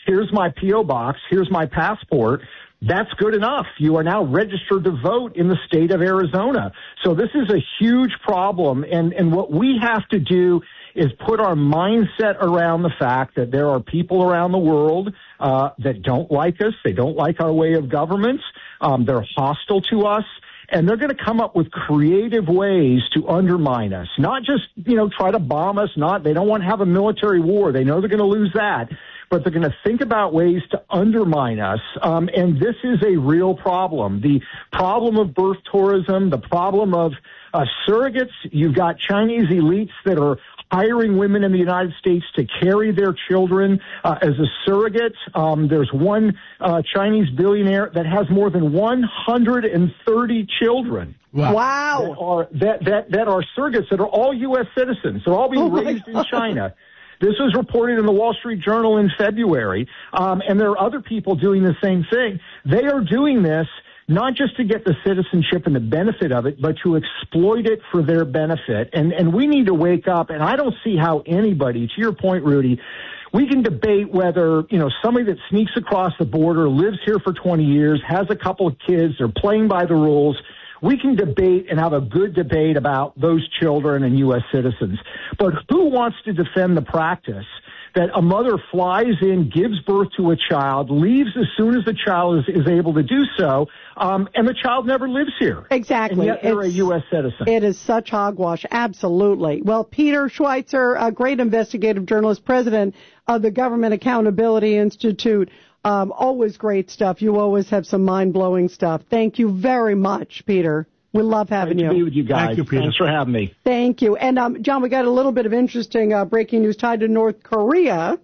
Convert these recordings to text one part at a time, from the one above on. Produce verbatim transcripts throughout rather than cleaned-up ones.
here's my P O box, here's my passport. That's good enough. You are now registered to vote in the state of Arizona. So this is a huge problem. And, and what we have to do is put our mindset around the fact that there are people around the world uh, that don't like us. They don't like our way of government. Um, they're hostile to us. And they're going to come up with creative ways to undermine us, not just, you know, try to bomb us. Not, they don't want to have a military war. They know they're going to lose that, but they're going to think about ways to undermine us. Um, and this is a real problem. The problem of birth tourism, the problem of uh, surrogates. You've got Chinese elites that are hiring women in the United States to carry their children uh, as a surrogate. Um, there's one uh, Chinese billionaire that has more than one hundred thirty children. Wow. wow. That are, that, that, that are surrogates that are all U S citizens. They're all being Oh raised in China. This was reported in the Wall Street Journal in February, um, and there are other people doing the same thing. They are doing this not just to get the citizenship and the benefit of it, but to exploit it for their benefit. And, and we need to wake up, and I don't see how anybody, to your point, Rudy, we can debate whether, you know, somebody that sneaks across the border, lives here for twenty years, has a couple of kids, they're playing by the rules. We can debate and have a good debate about those children and U S citizens. But who wants to defend the practice that a mother flies in, gives birth to a child, leaves as soon as the child is, is able to do so, um, and the child never lives here? Exactly. And yet they're it's, a U S citizen. It is such hogwash. Absolutely. Well, Peter Schweitzer, a great investigative journalist, president of the Government Accountability Institute. Um, always great stuff. You always have some mind-blowing stuff. Thank you very much, Peter. We love having Great you. to be with you guys. Thank you, Peter. Thanks for having me. Thank you. And, um, John, we got a little bit of interesting uh, breaking news tied to North Korea.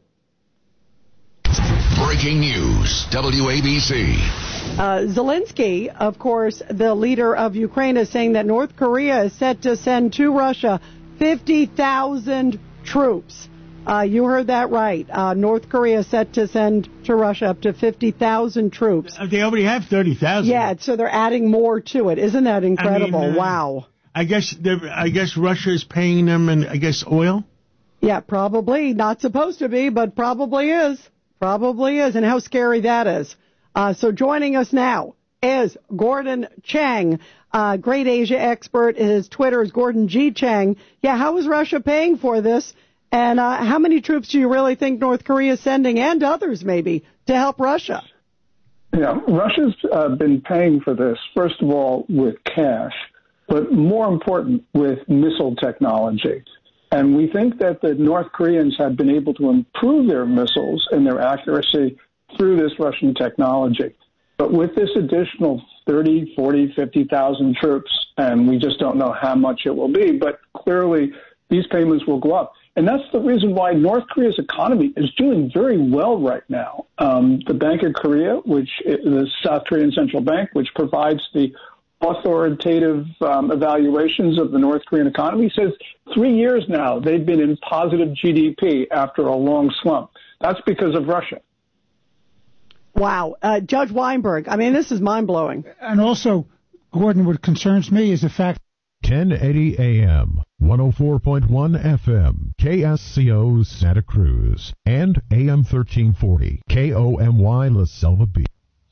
Breaking news, W A B C. Uh, Zelensky, of course, the leader of Ukraine, is saying that North Korea is set to send to Russia fifty thousand troops. Uh, you heard that right. Uh, North Korea is set to send to Russia up to fifty thousand troops. They already have thirty thousand. Yeah, so they're adding more to it. Isn't that incredible? I mean, uh, wow. I guess I guess Russia is paying them, and I guess oil. Yeah, probably. Not supposed to be, but probably is. Probably is. And how scary that is. Uh, so joining us now is Gordon Chang, uh, great Asia expert. His Twitter is Gordon G. Chang. Yeah, how is Russia paying for this? And uh, how many troops do you really think North Korea is sending, and others maybe, to help Russia? Yeah, Russia's uh, been paying for this, first of all, with cash, but more important, with missile technology. And we think that the North Koreans have been able to improve their missiles and their accuracy through this Russian technology. But with this additional thirty, forty, fifty thousand troops, and we just don't know how much it will be, but clearly these payments will go up. And that's the reason why North Korea's economy is doing very well right now. Um, the Bank of Korea, which is the South Korean Central Bank, which provides the authoritative um, evaluations of the North Korean economy, says three years now they've been in positive G D P after a long slump. That's because of Russia. Wow. Uh, Judge Weinberg, I mean, this is mind-blowing. And also, Gordon, what concerns me is the fact ten eighty A M, one oh four point one F M, K S C O Santa Cruz, and A M thirteen forty, K O M Y La Selva Beach.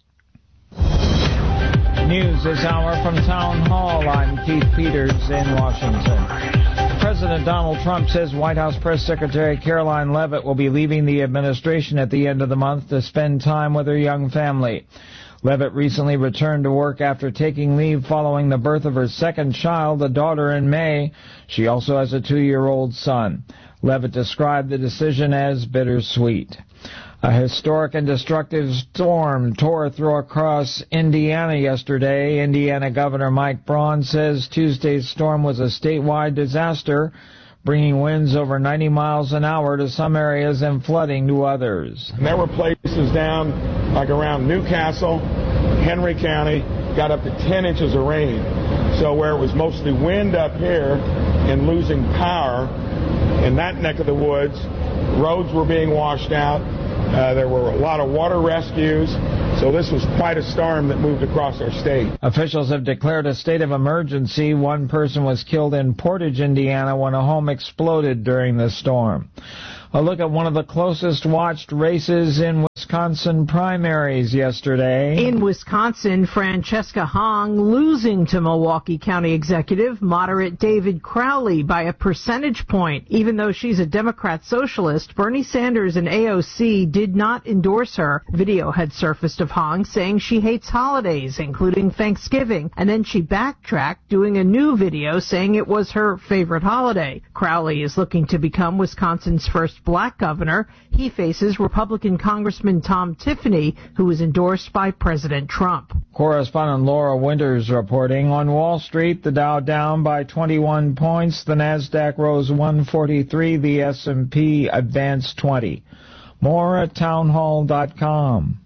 News this hour from Town Hall. I'm Keith Peters in Washington. President Donald Trump says White House Press Secretary Caroline Leavitt will be leaving the administration at the end of the month to spend time with her young family. Leavitt recently returned to work after taking leave following the birth of her second child, a daughter, in May. She also has a two-year-old son. Leavitt described the decision as bittersweet. A historic and destructive storm tore through across Indiana yesterday. Indiana Governor Mike Braun says Tuesday's storm was a statewide disaster, bringing winds over ninety miles an hour to some areas and flooding to others. And there were places down like around Newcastle, Henry County, got up to ten inches of rain. So where it was mostly wind up here and losing power in that neck of the woods, roads were being washed out. Uh, there were a lot of water rescues. So this was quite a storm that moved across our state. Officials have declared a state of emergency. One person was killed in Portage, Indiana, when a home exploded during the storm. A look at one of the closest watched races in Wisconsin. Wisconsin primaries yesterday. In Wisconsin, Francesca Hong losing to Milwaukee County Executive moderate David Crowley by a percentage point. Even though she's a Democrat socialist, Bernie Sanders and A O C did not endorse her. Video had surfaced of Hong saying she hates holidays, including Thanksgiving, and then she backtracked, doing a new video saying it was her favorite holiday. Crowley is looking to become Wisconsin's first black governor. He faces Republican Congressman Tom Tiffany, who was endorsed by President Trump. Correspondent Laura Winters reporting. On Wall Street, the Dow down by twenty-one points, the Nasdaq rose one forty-three, the S and P advanced twenty. More at townhall dot com.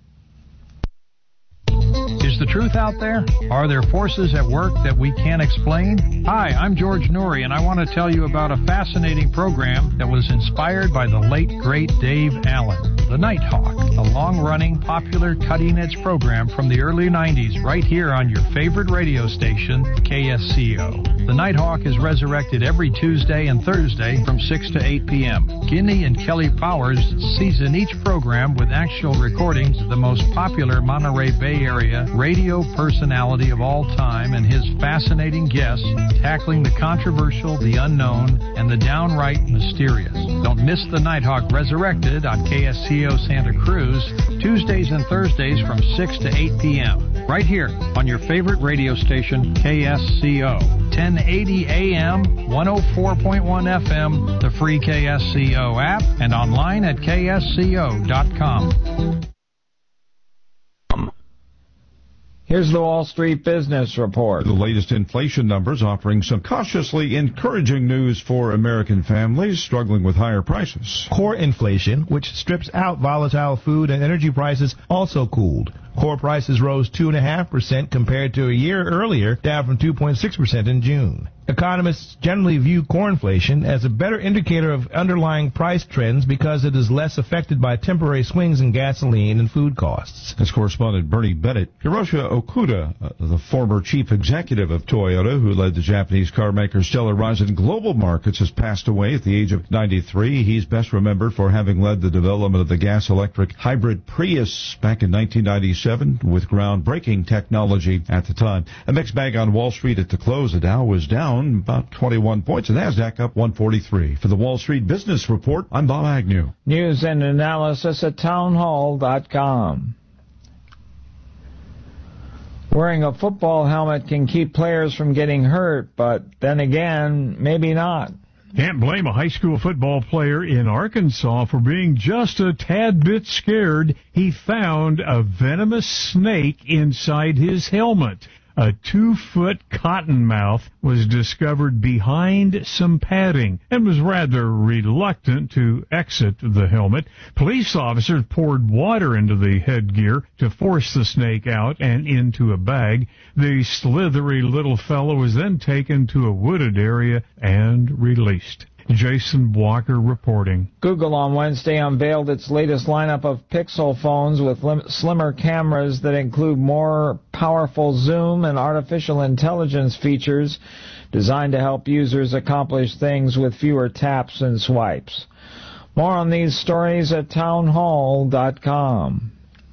Is the truth out there? Are there forces at work that we can't explain? Hi, I'm George Noory, and I want to tell you about a fascinating program that was inspired by the late, great Dave Allen, The Nighthawk, a long-running, popular, cutting-edge program from the early nineties right here on your favorite radio station, K S C O. The Nighthawk is resurrected every Tuesday and Thursday from six to eight p.m. Kinney and Kelly Powers season each program with actual recordings of the most popular Monterey Bay Area radio personality of all time and his fascinating guests tackling the controversial, the unknown, and the downright mysterious. Don't miss the Nighthawk Resurrected on K S C O Santa Cruz, Tuesdays and Thursdays from six to eight p.m. right here on your favorite radio station, K S C O. ten eighty A M, one oh four point one F M, the free K S C O app, and online at K S C O dot com. Here's the Wall Street Business Report. The latest inflation numbers offering some cautiously encouraging news for American families struggling with higher prices. Core inflation, which strips out volatile food and energy prices, also cooled. Core prices rose two point five percent compared to a year earlier, down from two point six percent in June. Economists generally view core inflation as a better indicator of underlying price trends because it is less affected by temporary swings in gasoline and food costs. As correspondent Bernie Bennett, Hiroshi Okuda, uh, the former chief executive of Toyota, who led the Japanese car maker's stellar rise in global markets, has passed away at the age of ninety-three. He's best remembered for having led the development of the gas-electric hybrid Prius back in nineteen ninety-seven with groundbreaking technology at the time. A mixed bag on Wall Street at the close. The Dow was down about twenty-one points, and NASDAQ up one forty-three. For the Wall Street Business Report, I'm Bob Agnew. News and analysis at townhall dot com. Wearing a football helmet can keep players from getting hurt, but then again, maybe not. Can't blame a high school football player in Arkansas for being just a tad bit scared. He found a venomous snake inside his helmet. A two-foot cottonmouth was discovered behind some padding and was rather reluctant to exit the helmet. Police officers poured water into the headgear to force the snake out and into a bag. The slithery little fellow was then taken to a wooded area and released. Jason Walker reporting. Google on Wednesday unveiled its latest lineup of Pixel phones with lim- slimmer cameras that include more powerful zoom and artificial intelligence features designed to help users accomplish things with fewer taps and swipes. More on these stories at townhall dot com.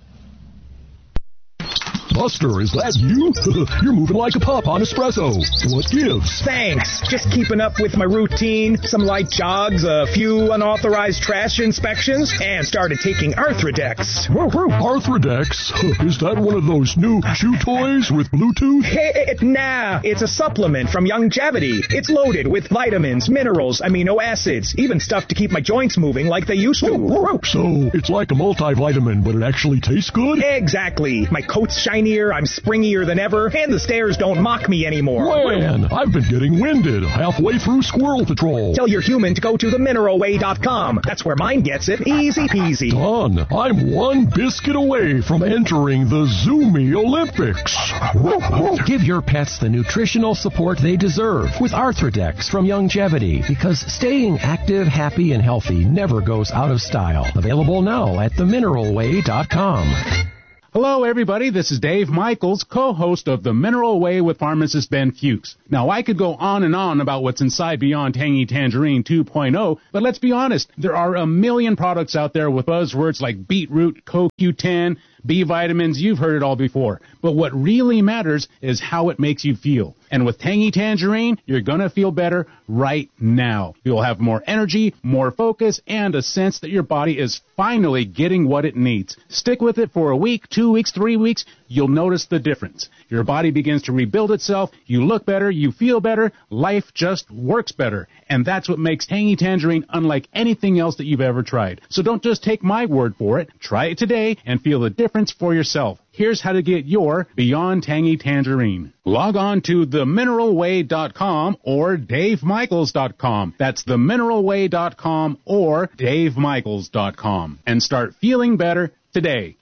Buster, is that you? You're moving like a pup on espresso. What gives? Thanks. Just keeping up with my routine. Some light jogs, a few unauthorized trash inspections, and started taking Arthrodex. Arthrodex? Is that one of those new chew toys with Bluetooth? Hey, nah, it's a supplement from Youngevity. It's loaded with vitamins, minerals, amino acids, even stuff to keep my joints moving like they used to. So, it's like a multivitamin, but it actually tastes good? Exactly. My coat's shinier, I'm springier than ever, and the stairs don't mock me anymore. Man, I've been getting winded halfway through Squirrel Patrol. Tell your human to go to the mineral way dot com. That's where mine gets it. Easy peasy. Done. I'm one biscuit away from entering the Zoomy Olympics. Give your pets the nutritional support they deserve with Arthrodex from Youngevity, because staying active, happy, and healthy never goes out of style. Available now at the mineral way dot com. Hello, everybody. This is Dave Michaels, co-host of The Mineral Way with pharmacist Ben Fuchs. Now, I could go on and on about what's inside Beyond Tangy Tangerine two point oh, but let's be honest. There are a million products out there with buzzwords like beetroot, C O Q ten, B vitamins. You've heard it all before. But what really matters is how it makes you feel. And with Tangy Tangerine, you're going to feel better right now. You'll have more energy, more focus, and a sense that your body is finally getting what it needs. Stick with it for a week, two weeks, three weeks. You'll notice the difference. Your body begins to rebuild itself. You look better. You feel better. Life just works better. And that's what makes Tangy Tangerine unlike anything else that you've ever tried. So don't just take my word for it. Try it today and feel the difference for yourself. Here's how to get your Beyond Tangy Tangerine. Log on to the mineral way dot com or dave michaels dot com. That's the mineral way dot com or dave michaels dot com. And start feeling better today.